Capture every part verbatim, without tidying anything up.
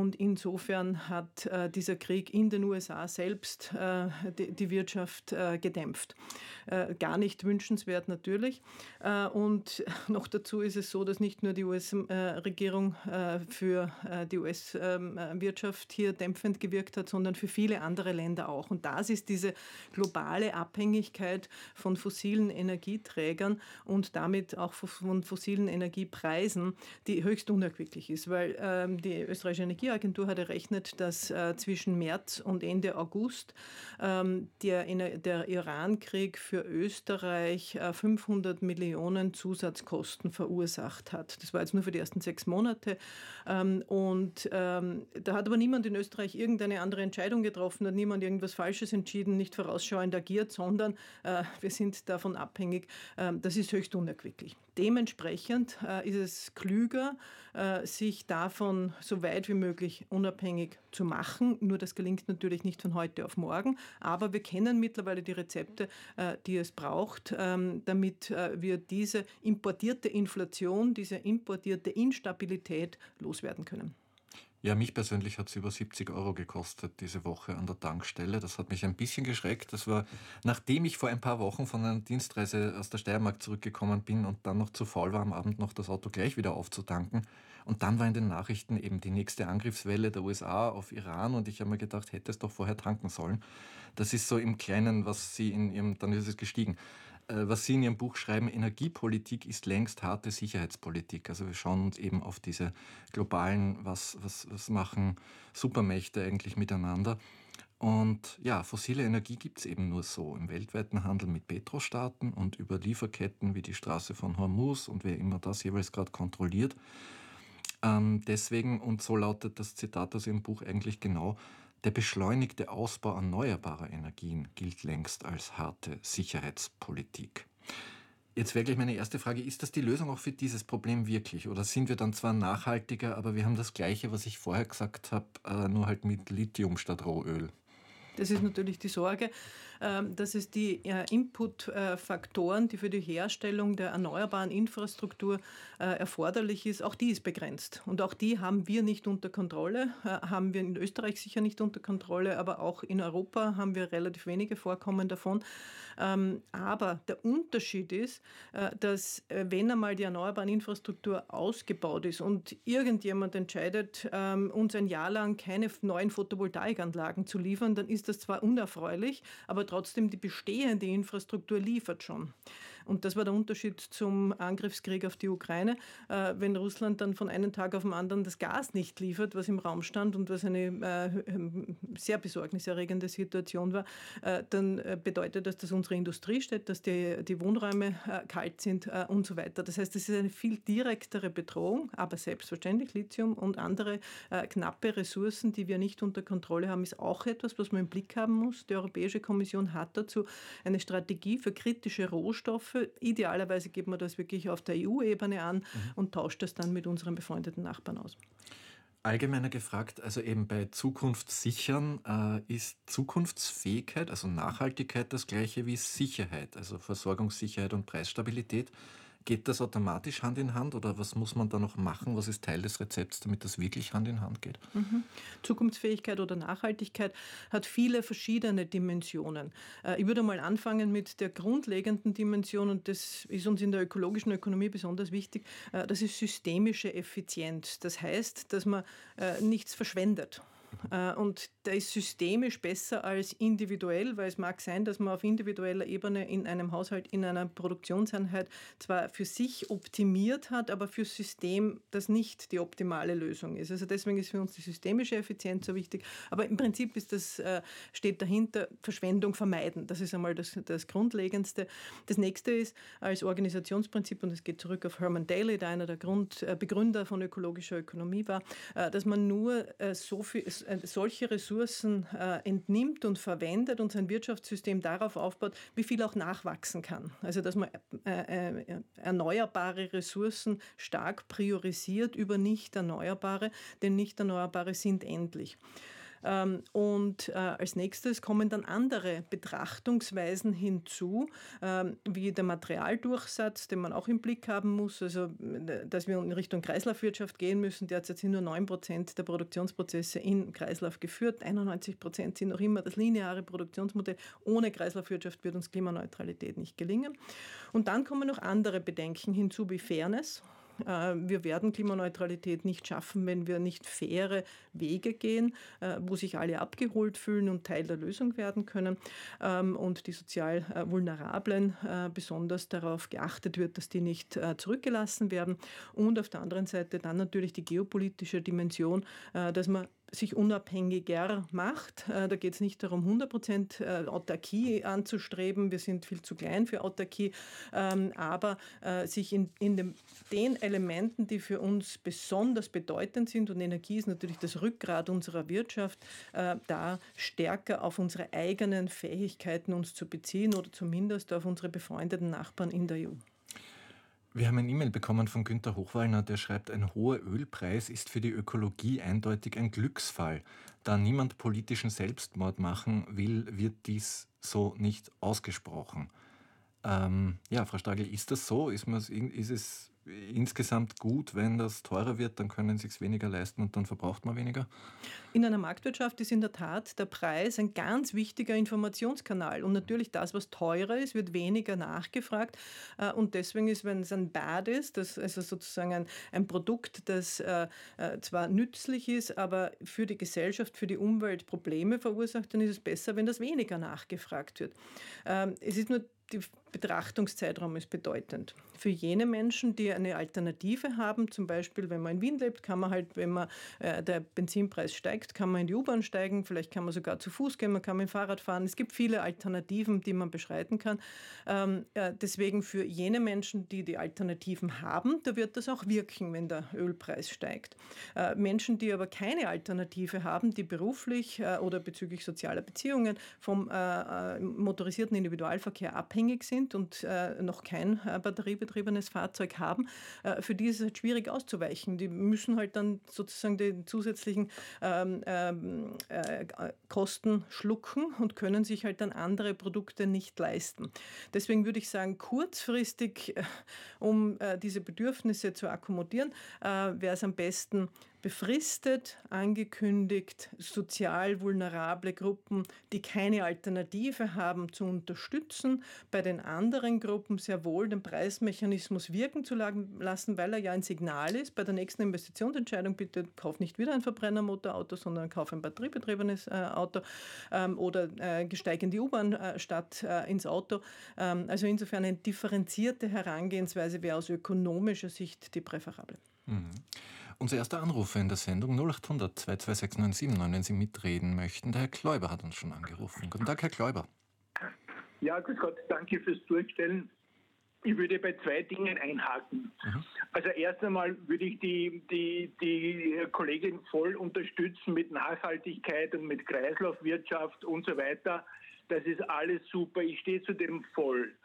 Und insofern hat äh, dieser Krieg in den U S A selbst äh, die, die Wirtschaft äh, gedämpft. Äh, gar nicht wünschenswert natürlich. Äh, und noch dazu ist es so, dass nicht nur die U S-Regierung äh, für äh, die U S-Wirtschaft hier dämpfend gewirkt hat, sondern für viele andere Länder auch. Und das ist diese globale Abhängigkeit von fossilen Energieträgern und damit auch von fossilen Energiepreisen, die höchst unerquicklich ist, weil ähm, die österreichische Energieagentur hat errechnet, dass äh, zwischen März und Ende August ähm, der, der Irankrieg für Österreich äh, fünfhundert Millionen Zusatzkosten verursacht hat. Das war jetzt nur für die ersten sechs Monate. Ähm, und ähm, da hat aber niemand in Österreich irgendeine andere Entscheidung getroffen, hat niemand irgendwas Falsches entschieden, nicht vorausschauend agiert, sondern äh, wir sind davon abhängig. Äh, das ist höchst unerquicklich. Dementsprechend äh, ist es klüger, äh, sich davon so weit wie möglich unabhängig zu machen. Nur das gelingt natürlich nicht von heute auf morgen. Aber wir kennen mittlerweile die Rezepte, äh, die es braucht, ähm, damit äh, wir diese importierte Inflation, diese importierte Instabilität loswerden können. Ja, mich persönlich hat es über siebzig Euro gekostet diese Woche an der Tankstelle. Das hat mich ein bisschen geschreckt. Das war, nachdem ich vor ein paar Wochen von einer Dienstreise aus der Steiermark zurückgekommen bin und dann noch zu faul war, am Abend noch das Auto gleich wieder aufzutanken. Und dann war in den Nachrichten eben die nächste Angriffswelle der U S A auf Iran und ich habe mir gedacht, hätte es doch vorher tanken sollen. Das ist so im Kleinen, was Sie in Ihrem, dann ist es gestiegen. Was Sie in Ihrem Buch schreiben, Energiepolitik ist längst harte Sicherheitspolitik. Also wir schauen uns eben auf diese globalen, was, was, was machen Supermächte eigentlich miteinander. Und ja, fossile Energie gibt es eben nur so im weltweiten Handel mit Petrostaaten und über Lieferketten wie die Straße von Hormuz und wer immer das jeweils gerade kontrolliert. Ähm, deswegen, und so lautet das Zitat aus Ihrem Buch eigentlich genau, der beschleunigte Ausbau erneuerbarer Energien gilt längst als harte Sicherheitspolitik. Jetzt wäre gleich meine erste Frage, ist das die Lösung auch für dieses Problem wirklich? Oder sind wir dann zwar nachhaltiger, aber wir haben das Gleiche, was ich vorher gesagt habe, nur halt mit Lithium statt Rohöl? Das ist natürlich die Sorge, dass es die Inputfaktoren, die für die Herstellung der erneuerbaren Infrastruktur erforderlich ist, auch die ist begrenzt. Und auch die haben wir nicht unter Kontrolle, haben wir in Österreich sicher nicht unter Kontrolle, aber auch in Europa haben wir relativ wenige Vorkommen davon. Aber der Unterschied ist, dass wenn einmal die erneuerbare Infrastruktur ausgebaut ist und irgendjemand entscheidet, uns ein Jahr lang keine neuen Photovoltaikanlagen zu liefern, dann ist das zwar unerfreulich, aber trotzdem die bestehende Infrastruktur liefert schon. Und das war der Unterschied zum Angriffskrieg auf die Ukraine. Äh, wenn Russland dann von einem Tag auf den anderen das Gas nicht liefert, was im Raum stand und was eine äh, sehr besorgniserregende Situation war, äh, dann bedeutet das, dass unsere Industrie steht, dass die, die Wohnräume äh, kalt sind äh, und so weiter. Das heißt, das ist eine viel direktere Bedrohung, aber selbstverständlich Lithium und andere äh, knappe Ressourcen, die wir nicht unter Kontrolle haben, ist auch etwas, was man im Blick haben muss. Die Europäische Kommission hat dazu eine Strategie für kritische Rohstoffe. Idealerweise geht man das wirklich auf der E U-Ebene an mhm. und tauscht das dann mit unseren befreundeten Nachbarn aus. Allgemeiner gefragt, also eben bei Zukunft sichern, äh, ist Zukunftsfähigkeit, also Nachhaltigkeit das gleiche wie Sicherheit, also Versorgungssicherheit und Preisstabilität. Geht das automatisch Hand in Hand oder was muss man da noch machen? Was ist Teil des Rezepts, damit das wirklich Hand in Hand geht? Mhm. Zukunftsfähigkeit oder Nachhaltigkeit hat viele verschiedene Dimensionen. Ich würde mal anfangen mit der grundlegenden Dimension und das ist uns in der ökologischen Ökonomie besonders wichtig. Das ist systemische Effizienz. Das heißt, dass man nichts verschwendet. Und der ist systemisch besser als individuell, weil es mag sein, dass man auf individueller Ebene in einem Haushalt, in einer Produktionseinheit zwar für sich optimiert hat, aber fürs System das nicht die optimale Lösung ist. Also deswegen ist für uns die systemische Effizienz so wichtig. Aber im Prinzip ist das, steht dahinter, Verschwendung vermeiden. Das ist einmal das, das Grundlegendste. Das nächste ist als Organisationsprinzip, und es geht zurück auf Herman Daly, der einer der Grund, Begründer von ökologischer Ökonomie war, dass man nur so viel solche Ressourcen äh, entnimmt und verwendet und sein Wirtschaftssystem darauf aufbaut, wie viel auch nachwachsen kann. Also dass man äh, äh, erneuerbare Ressourcen stark priorisiert über nicht erneuerbare, denn nicht erneuerbare sind endlich. Ähm, und äh, als nächstes kommen dann andere Betrachtungsweisen hinzu, ähm, wie der Materialdurchsatz, den man auch im Blick haben muss, also dass wir in Richtung Kreislaufwirtschaft gehen müssen. Derzeit sind nur neun Prozent der Produktionsprozesse in Kreislauf geführt, einundneunzig Prozent sind noch immer das lineare Produktionsmodell. Ohne Kreislaufwirtschaft wird uns Klimaneutralität nicht gelingen. Und dann kommen noch andere Bedenken hinzu, wie Fairness. Wir werden Klimaneutralität nicht schaffen, wenn wir nicht faire Wege gehen, wo sich alle abgeholt fühlen und Teil der Lösung werden können und die sozial Vulnerablen besonders darauf geachtet wird, dass die nicht zurückgelassen werden. Und auf der anderen Seite dann natürlich die geopolitische Dimension, dass man sich unabhängiger macht. Da geht es nicht darum, hundert Prozent Autarkie anzustreben. Wir sind viel zu klein für Autarkie. Aber sich in, in dem, den Elementen, die für uns besonders bedeutend sind, und Energie ist natürlich das Rückgrat unserer Wirtschaft, da stärker auf unsere eigenen Fähigkeiten uns zu beziehen oder zumindest auf unsere befreundeten Nachbarn in der E U. Wir haben ein E-Mail bekommen von Günter Hochwallner, der schreibt, ein hoher Ölpreis ist für die Ökologie eindeutig ein Glücksfall. Da niemand politischen Selbstmord machen will, wird dies so nicht ausgesprochen. Ähm, ja, Frau Stagl, ist das so? Ist, man, ist es insgesamt gut, wenn das teurer wird, dann können sie es weniger leisten und dann verbraucht man weniger? In einer Marktwirtschaft ist in der Tat der Preis ein ganz wichtiger Informationskanal. Und natürlich das, was teurer ist, wird weniger nachgefragt. Und deswegen ist, wenn es ein Bad ist, das also sozusagen ein, ein Produkt, das äh, zwar nützlich ist, aber für die Gesellschaft, für die Umwelt Probleme verursacht, dann ist es besser, wenn das weniger nachgefragt wird. Ähm, es ist nur der Betrachtungszeitraum ist bedeutend. Für jene Menschen, die eine Alternative haben, zum Beispiel, wenn man in Wien lebt, kann man halt, wenn man äh, der Benzinpreis steigt, kann man in die U-Bahn steigen, vielleicht kann man sogar zu Fuß gehen, man kann mit dem Fahrrad fahren. Es gibt viele Alternativen, die man beschreiten kann. Ähm, äh, deswegen für jene Menschen, die die Alternativen haben, da wird das auch wirken, wenn der Ölpreis steigt. Äh, Menschen, die aber keine Alternative haben, die beruflich äh, oder bezüglich sozialer Beziehungen vom äh, motorisierten Individualverkehr abhängig sind und äh, noch kein äh, batteriebetriebenes Fahrzeug haben, äh, für die ist es halt schwierig auszuweichen. Die müssen halt dann sozusagen die zusätzlichen ähm, ähm, äh, Kosten schlucken und können sich halt dann andere Produkte nicht leisten. Deswegen würde ich sagen, kurzfristig, äh, um äh, diese Bedürfnisse zu akkommodieren, äh, wäre es am besten, befristet angekündigt, sozial vulnerable Gruppen, die keine Alternative haben, zu unterstützen, bei den anderen Gruppen sehr wohl den Preismechanismus wirken zu lassen, weil er ja ein Signal ist. Bei der nächsten Investitionsentscheidung bitte kauf nicht wieder ein Verbrennermotorauto, sondern kauf ein batteriebetriebenes äh, Auto ähm, oder äh, steig in die U-Bahn äh, statt äh, ins Auto. Ähm, also insofern eine differenzierte Herangehensweise wäre aus ökonomischer Sicht die präferable. Mhm. Unser erster Anrufer in der Sendung null acht hundert zwei zwei sechs neun sieben neun, wenn Sie mitreden möchten. Der Herr Kläuber hat uns schon angerufen. Guten Tag, Herr Kläuber. Ja, grüß Gott, danke fürs Durchstellen. Ich würde bei zwei Dingen einhaken. Mhm. Also erst einmal würde ich die, die, die Kollegin voll unterstützen mit Nachhaltigkeit und mit Kreislaufwirtschaft und so weiter. Das ist alles super. Ich stehe zu dem voll.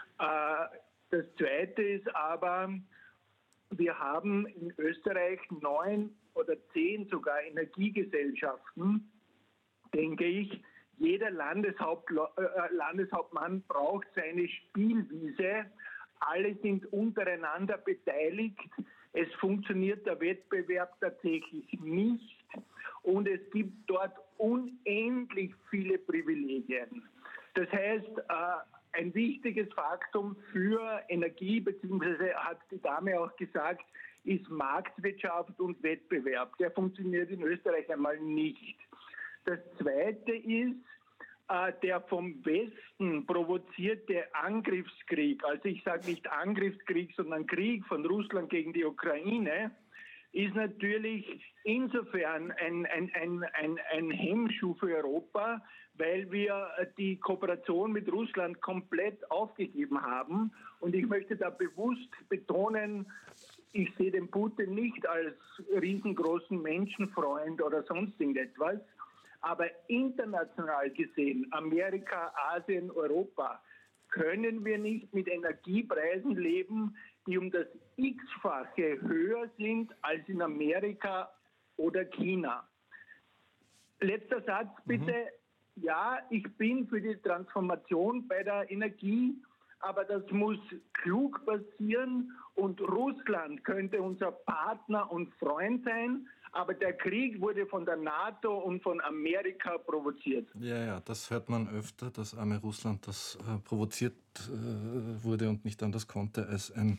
Das Zweite ist aber, wir haben in Österreich neun oder zehn sogar Energiegesellschaften, denke ich. Jeder Landeshaupt, äh, Landeshauptmann braucht seine Spielwiese. Alle sind untereinander beteiligt. Es funktioniert der Wettbewerb tatsächlich nicht. Und es gibt dort unendlich viele Privilegien. Das heißt, äh, ein wichtiges Faktum für Energie, beziehungsweise hat die Dame auch gesagt, ist Marktwirtschaft und Wettbewerb. Der funktioniert in Österreich einmal nicht. Das Zweite ist, äh, der vom Westen provozierte Angriffskrieg, also ich sage nicht Angriffskrieg, sondern Krieg von Russland gegen die Ukraine, ist natürlich insofern ein, ein, ein, ein, ein Hemmschuh für Europa, weil wir die Kooperation mit Russland komplett aufgegeben haben. Und ich möchte da bewusst betonen, ich sehe den Putin nicht als riesengroßen Menschenfreund oder sonst irgendetwas, aber international gesehen, Amerika, Asien, Europa, können wir nicht mit Energiepreisen leben, die um das X-fache höher sind als in Amerika oder China. Letzter Satz bitte. Mhm. Ja, ich bin für die Transformation bei der Energie, aber das muss klug passieren und Russland könnte unser Partner und Freund sein, aber der Krieg wurde von der NATO und von Amerika provoziert. Ja, ja, das hört man öfter, dass arme Russland das äh, provoziert äh, wurde und nicht anders konnte, als ein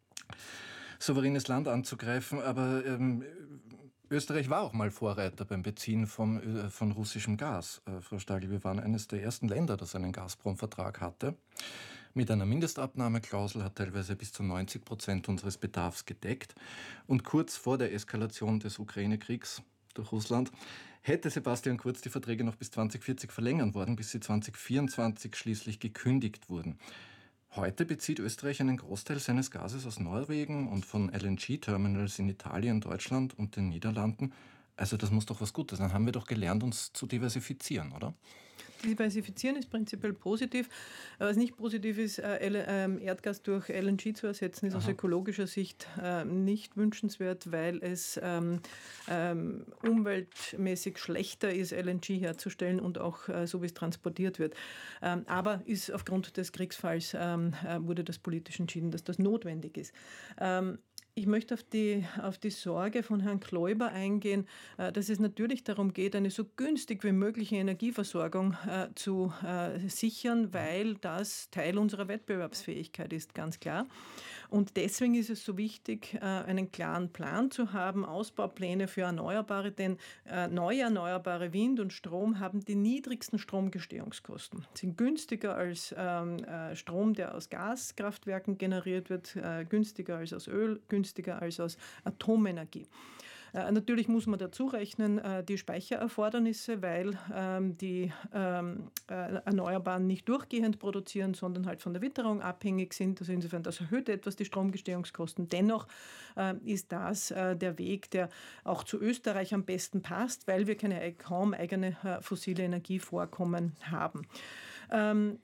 souveränes Land anzugreifen. Aber ähm, Österreich war auch mal Vorreiter beim Beziehen vom, äh, von russischem Gas. Äh, Frau Stagl, wir waren eines der ersten Länder, das einen Gazprom-Vertrag hatte. Mit einer Mindestabnahmeklausel, hat teilweise bis zu neunzig Prozent unseres Bedarfs gedeckt. Und kurz vor der Eskalation des Ukraine-Kriegs durch Russland hätte Sebastian Kurz die Verträge noch bis zwanzig vierzig verlängern worden, bis sie zwanzig vierundzwanzig schließlich gekündigt wurden. Heute bezieht Österreich einen Großteil seines Gases aus Norwegen und von L N G-Terminals in Italien, Deutschland und den Niederlanden. Also das muss doch was Gutes sein. Dann haben wir doch gelernt, uns zu diversifizieren, oder? Diversifizieren ist prinzipiell positiv. Was nicht positiv ist, Erdgas durch L N G zu ersetzen, ist Aha. aus ökologischer Sicht nicht wünschenswert, weil es ähm, ähm, umweltmäßig schlechter ist, L N G herzustellen und auch äh, so, wie es transportiert wird. Ähm, aber ist aufgrund des Kriegsfalls ähm, wurde das politisch entschieden, dass das notwendig ist. Ähm, Ich möchte auf die, auf die Sorge von Herrn Kloiber eingehen, dass es natürlich darum geht, eine so günstig wie mögliche Energieversorgung äh, zu äh, sichern, weil das Teil unserer Wettbewerbsfähigkeit ist, ganz klar. Und deswegen ist es so wichtig, äh, einen klaren Plan zu haben, Ausbaupläne für Erneuerbare, denn äh, neue erneuerbare Wind und Strom haben die niedrigsten Stromgestehungskosten, sind günstiger als ähm, äh, Strom, der aus Gaskraftwerken generiert wird, äh, günstiger als aus Öl, günstiger günstiger als aus Atomenergie. Äh, natürlich muss man dazu rechnen äh, die Speichererfordernisse, weil ähm, die ähm, äh, Erneuerbaren nicht durchgehend produzieren, sondern halt von der Witterung abhängig sind. Also insofern, das erhöht etwas die Stromgestehungskosten. Dennoch äh, ist das äh, der Weg, der auch zu Österreich am besten passt, weil wir keine, kaum eigene äh, fossile Energievorkommen haben. Ähm,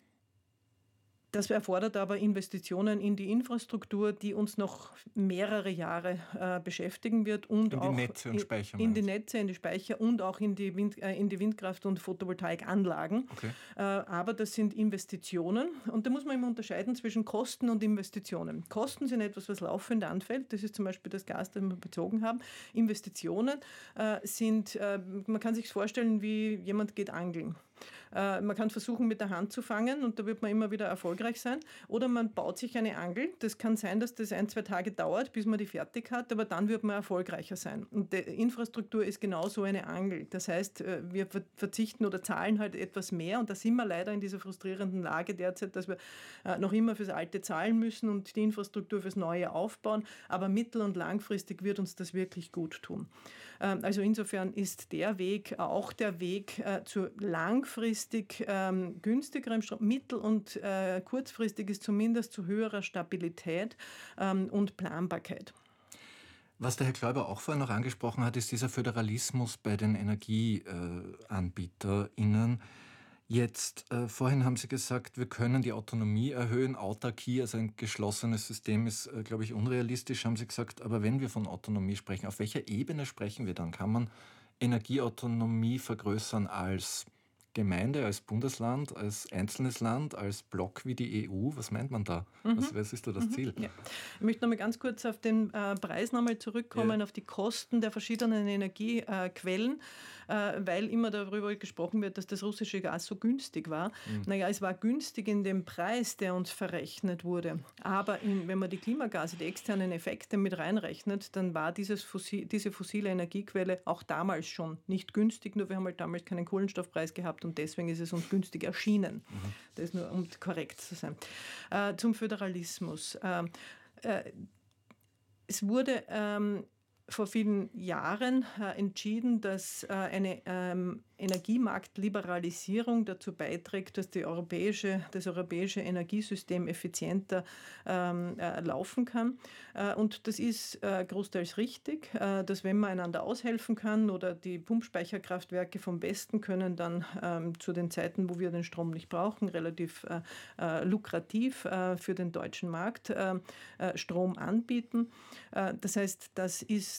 Das erfordert aber Investitionen in die Infrastruktur, die uns noch mehrere Jahre äh, beschäftigen wird. Und in auch die Netze und Speicher. In, in die Netze, in die Speicher und auch in die, Wind, äh, in die Windkraft- und Photovoltaikanlagen. Okay. Äh, aber das sind Investitionen. Und da muss man immer unterscheiden zwischen Kosten und Investitionen. Kosten sind etwas, was laufend anfällt. Das ist zum Beispiel das Gas, das wir bezogen haben. Investitionen äh, sind, äh, man kann sich vorstellen, wie jemand geht angeln. Äh, man kann versuchen, mit der Hand zu fangen und da wird man immer wieder erfolgreich sein. Oder man baut sich eine Angel. Das kann sein, dass das ein, zwei Tage dauert, bis man die fertig hat, aber dann wird man erfolgreicher sein. Und die Infrastruktur ist genauso eine Angel. Das heißt, wir verzichten oder zahlen halt etwas mehr und da sind wir leider in dieser frustrierenden Lage derzeit, dass wir noch immer fürs Alte zahlen müssen und die Infrastruktur fürs Neue aufbauen. Aber mittel- und langfristig wird uns das wirklich gut tun. Also insofern ist der Weg auch der Weg zu langfristig Langfristig ähm, günstigerem Strom, mittel- und äh, kurzfristig ist zumindest zu höherer Stabilität ähm, und Planbarkeit. Was der Herr Kloiber auch vorhin noch angesprochen hat, ist dieser Föderalismus bei den EnergieanbieterInnen. Jetzt, äh, vorhin haben Sie gesagt, wir können die Autonomie erhöhen, Autarkie, also ein geschlossenes System ist, äh, glaube ich, unrealistisch, haben Sie gesagt. Aber wenn wir von Autonomie sprechen, auf welcher Ebene sprechen wir dann? Kann man Energieautonomie vergrößern als Gemeinde, als Bundesland, als einzelnes Land, als Block wie die E U? Was meint man da? Mhm. Was, was ist da das mhm. Ziel? Ja. Ich möchte noch mal ganz kurz auf den äh, Preis nochmal zurückkommen, ja. auf die Kosten der verschiedenen Energiequellen, äh, weil immer darüber gesprochen wird, dass das russische Gas so günstig war. Mhm. Naja, es war günstig in dem Preis, der uns verrechnet wurde. Aber in, wenn man die Klimagase, die externen Effekte mit reinrechnet, dann war dieses Fossil, diese fossile Energiequelle auch damals schon nicht günstig, nur wir haben halt damals keinen Kohlenstoffpreis gehabt und deswegen ist es uns günstig erschienen. Mhm. Das ist nur, um korrekt zu sein. Äh, zum Föderalismus. Äh, äh, es wurde ähm, vor vielen Jahren äh, entschieden, dass äh, eine ähm, Energiemarktliberalisierung dazu beiträgt, dass die europäische, das europäische Energiesystem effizienter ähm, äh, laufen kann. Äh, und das ist äh, großteils richtig, äh, dass wenn man einander aushelfen kann oder die Pumpspeicherkraftwerke vom Westen können dann ähm, zu den Zeiten, wo wir den Strom nicht brauchen, relativ äh, äh, lukrativ äh, für den deutschen Markt äh, äh, Strom anbieten. Äh, das heißt, das ist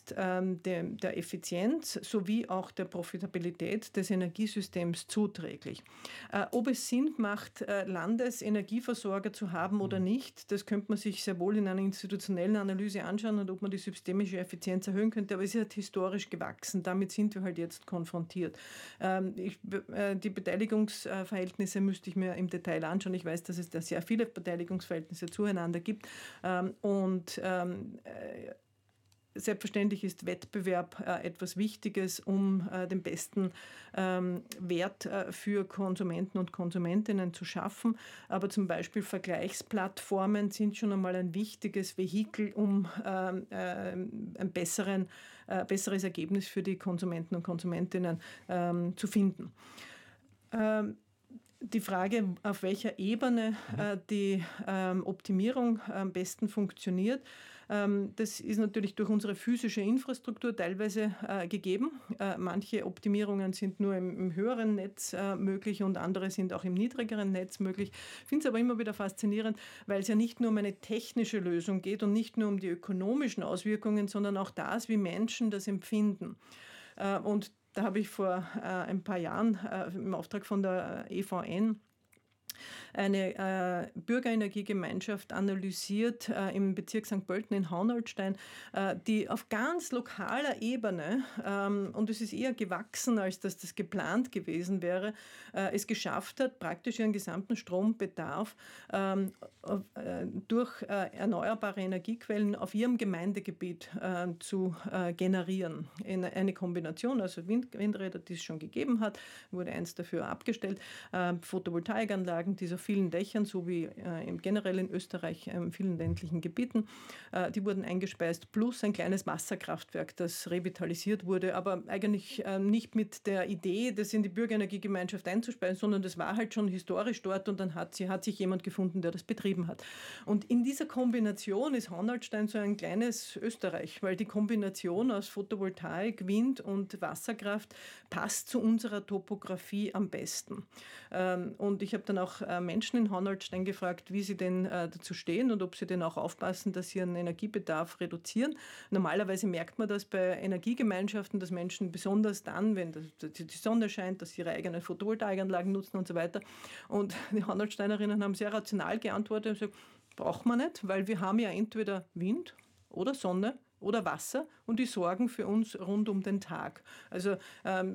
ist ähm, der, der Effizienz sowie auch der Profitabilität des Energiesystems zuträglich. Äh, ob es Sinn macht, äh, Landesenergieversorger zu haben oder nicht, das könnte man sich sehr wohl in einer institutionellen Analyse anschauen und ob man die systemische Effizienz erhöhen könnte, aber es ist halt historisch gewachsen. Damit sind wir halt jetzt konfrontiert. Ähm, ich, äh, die Beteiligungsverhältnisse müsste ich mir im Detail anschauen. Ich weiß, dass es da sehr viele Beteiligungsverhältnisse zueinander gibt. Ähm, und ähm, äh, Selbstverständlich ist Wettbewerb äh, etwas Wichtiges, um äh, den besten ähm, Wert äh, für Konsumenten und Konsumentinnen zu schaffen. Aber zum Beispiel Vergleichsplattformen sind schon einmal ein wichtiges Vehikel, um ähm, äh, ein besseren, äh, besseres Ergebnis für die Konsumenten und Konsumentinnen ähm, zu finden. Ähm, Die Frage, auf welcher Ebene äh, die ähm, Optimierung am besten funktioniert, ähm, das ist natürlich durch unsere physische Infrastruktur teilweise äh, gegeben. Äh, manche Optimierungen sind nur im, im höheren Netz äh, möglich und andere sind auch im niedrigeren Netz möglich. Ich finde es aber immer wieder faszinierend, weil es ja nicht nur um eine technische Lösung geht und nicht nur um die ökonomischen Auswirkungen, sondern auch das, wie Menschen das empfinden. Äh, und Da habe ich vor äh, ein paar Jahren äh, im Auftrag von der E V N eine äh, Bürgerenergiegemeinschaft analysiert äh, im Bezirk Sankt Pölten in Haunoltstein, äh, die auf ganz lokaler Ebene, ähm, und es ist eher gewachsen, als dass das geplant gewesen wäre, äh, es geschafft hat, praktisch ihren gesamten Strombedarf ähm, äh, durch äh, erneuerbare Energiequellen auf ihrem Gemeindegebiet äh, zu äh, generieren. In eine Kombination, also Wind, Windräder, die es schon gegeben hat, wurde eins dafür abgestellt, äh, Photovoltaikanlagen, die auf vielen Dächern, so wie äh, generell in Österreich äh, in vielen ländlichen Gebieten, äh, die wurden eingespeist, plus ein kleines Wasserkraftwerk, das revitalisiert wurde, aber eigentlich äh, nicht mit der Idee, das in die Bürgerenergiegemeinschaft einzuspeisen, sondern das war halt schon historisch dort und dann hat, sie, hat sich jemand gefunden, der das betrieben hat. Und in dieser Kombination ist Haunoltstein so ein kleines Österreich, weil die Kombination aus Photovoltaik, Wind und Wasserkraft passt zu unserer Topografie am besten. Ähm, und ich habe dann auch äh, Menschen in Haunoltstein gefragt, wie sie denn äh, dazu stehen und ob sie denn auch aufpassen, dass sie ihren Energiebedarf reduzieren. Normalerweise merkt man das bei Energiegemeinschaften, dass Menschen besonders dann, wenn das, die Sonne scheint, dass sie ihre eigenen Photovoltaikanlagen nutzen und so weiter. Und die Haunoltsteinerinnen haben sehr rational geantwortet und gesagt, braucht man nicht, weil wir haben ja entweder Wind oder Sonne oder Wasser und die sorgen für uns rund um den Tag. Also ähm,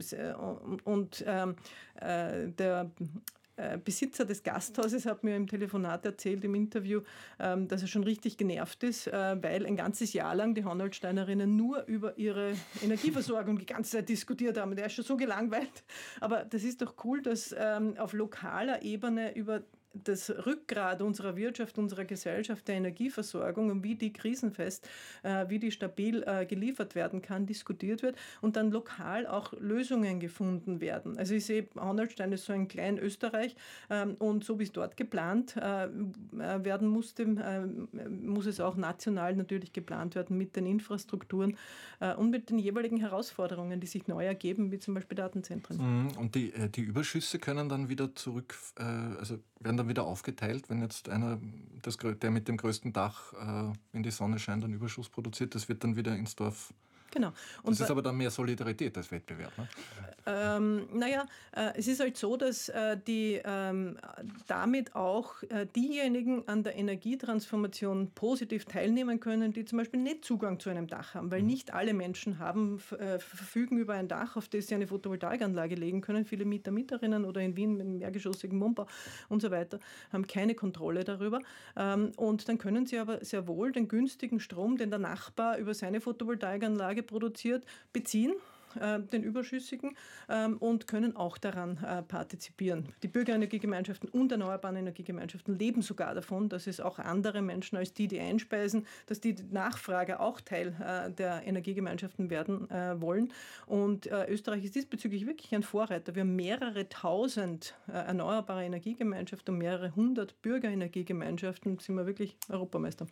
und ähm, äh, der Besitzer des Gasthauses hat mir im Telefonat erzählt, im Interview, dass er schon richtig genervt ist, weil ein ganzes Jahr lang die Haunoltsteinerinnen nur über ihre Energieversorgung die ganze Zeit diskutiert haben. Der ist schon so gelangweilt. Aber das ist doch cool, dass auf lokaler Ebene über das Rückgrat unserer Wirtschaft, unserer Gesellschaft, der Energieversorgung und wie die krisenfest, äh, wie die stabil äh, geliefert werden kann, diskutiert wird und dann lokal auch Lösungen gefunden werden. Also ich sehe, Haunoltstein ist so ein klein Österreich ähm, und so wie es dort geplant äh, werden musste, äh, muss es auch national natürlich geplant werden mit den Infrastrukturen äh, und mit den jeweiligen Herausforderungen, die sich neu ergeben, wie zum Beispiel Datenzentren. Und die, die Überschüsse können dann wieder zurück, äh, also werden dann wieder aufgeteilt, wenn jetzt einer, das, der mit dem größten Dach äh, in die Sonne scheint, einen Überschuss produziert, das wird dann wieder ins Dorf. Genau. Und das ist aber dann mehr Solidarität als Wettbewerb, ne? Ähm, naja, äh, es ist halt so, dass äh, die ähm, damit auch äh, diejenigen an der Energietransformation positiv teilnehmen können, die zum Beispiel nicht Zugang zu einem Dach haben, weil mhm. nicht alle Menschen haben, äh, verfügen über ein Dach, auf das sie eine Photovoltaikanlage legen können. Viele Mieter, Mieterinnen oder in Wien mit einem mehrgeschossigen Wohnbau und so weiter haben keine Kontrolle darüber. Ähm, und dann können sie aber sehr wohl den günstigen Strom, den der Nachbar über seine Photovoltaikanlage produziert, beziehen, äh, den überschüssigen, ähm, und können auch daran äh, partizipieren. Die Bürgerenergiegemeinschaften und erneuerbaren Energiegemeinschaften leben sogar davon, dass es auch andere Menschen als die, die einspeisen, dass die Nachfrager auch Teil äh, der Energiegemeinschaften werden äh, wollen. Und äh, Österreich ist diesbezüglich wirklich ein Vorreiter. Wir haben mehrere tausend äh, erneuerbare Energiegemeinschaften und mehrere hundert Bürgerenergiegemeinschaften, sind wir wirklich Europameister.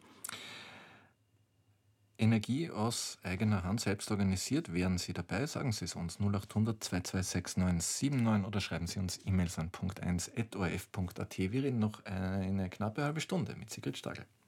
Energie aus eigener Hand selbst organisiert. Wären Sie dabei? Sagen Sie es uns null acht hundert zwei zwei sechs neun sieben neun oder schreiben Sie uns E-Mails an punkt eins at o r f punkt a t. Wir reden noch eine knappe halbe Stunde mit Sigrid Stagl.